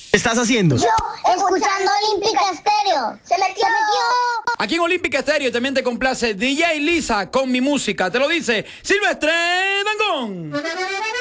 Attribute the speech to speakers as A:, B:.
A: estás haciendo?
B: Yo, escuchando Olímpica Estéreo. Se metió.
C: Aquí en Olímpica Estéreo también te complace DJ Lisa con mi música. Te lo dice Silvestre Dangond.